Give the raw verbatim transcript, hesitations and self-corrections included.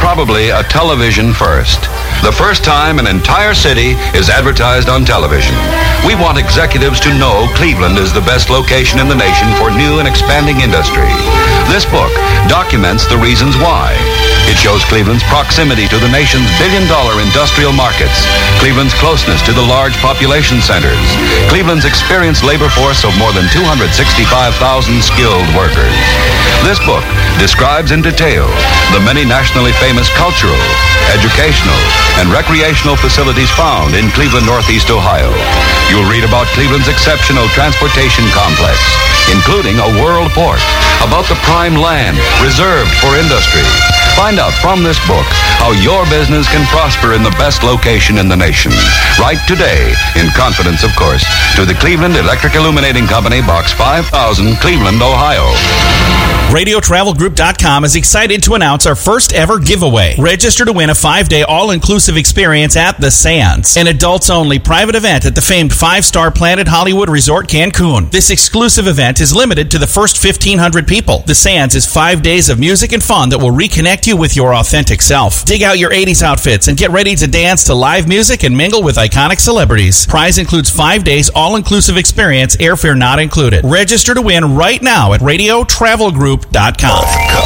probably a television first. The first time an entire city is advertised on television. We want executives to know Cleveland is the best location in the nation for new and expanding industry. This book documents the reasons why. It shows Cleveland's proximity to the nation's billion-dollar industrial markets, Cleveland's closeness to the large population centers, Cleveland's experienced labor force of more than two hundred sixty-five thousand skilled workers. This book describes in detail the many nationally famous cultural, educational, and recreational facilities found in Cleveland, Northeast Ohio. You'll read about Cleveland's exceptional transportation complex, including a world port, about the prime land reserved for industry. Find out from this book how your business can prosper in the best location in the nation. Write today, in confidence, of course, to the Cleveland Electric Illuminating Company, Box five thousand, Cleveland, Ohio. Radio Travel Group dot com is excited to announce our first ever giveaway. Register to win a five-day all-inclusive experience at The Sands, an adults-only private event at the famed five-star Planet Hollywood Resort Cancun. This exclusive event is limited to the first fifteen hundred people. The Sands is five days of music and fun that will reconnect you with your authentic self. Dig out your eighties outfits and get ready to dance to live music and mingle with iconic celebrities. Prize includes five days all-inclusive experience, airfare not included. Register to win right now at Radio Travel Group dot com.